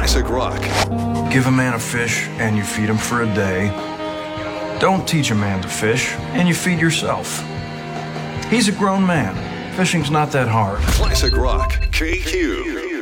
Classic rock. Give a man a fish and you feed him for a day. Don't teach a man to fish and you feed yourself. He's a grown man. Fishing's not that hard. Classic rock. KQ.